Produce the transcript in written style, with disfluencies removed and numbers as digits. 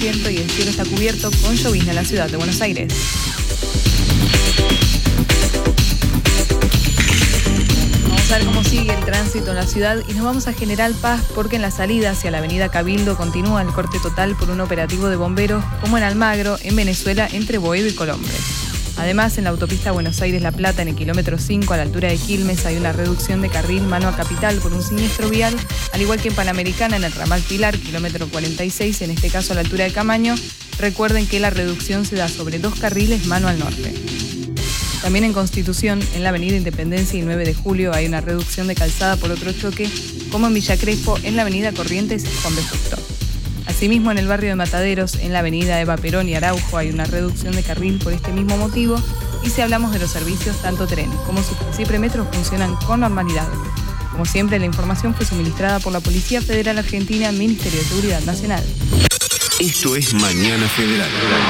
y el cielo está cubierto con llovizna en la ciudad de Buenos Aires. Vamos a ver cómo sigue el tránsito en la ciudad y nos vamos a General Paz porque en la salida hacia la avenida Cabildo continúa el corte total por un operativo de bomberos, como en Almagro, en Venezuela, entre Boedo y Colombres. Además, en la autopista Buenos Aires-La Plata, en el kilómetro 5 a la altura de Quilmes, hay una reducción de carril mano a Capital por un siniestro vial, al igual que en Panamericana, en el ramal Pilar, kilómetro 46, en este caso a la altura de Camaño. Recuerden que la reducción se da sobre 2 carriles mano al norte. También en Constitución, en la avenida Independencia y 9 de Julio, hay una reducción de calzada por otro choque, como en Villa Crespo, en la avenida Corrientes y Juan B. Justo. Asimismo, en el barrio de Mataderos, en la avenida Eva Perón y Araujo, hay una reducción de carril por este mismo motivo. Y si hablamos de los servicios, tanto tren como Subte y Premetro funcionan con normalidad. Como siempre, la información fue suministrada por la Policía Federal Argentina, Ministerio de Seguridad Nacional. Esto es Mañana Federal.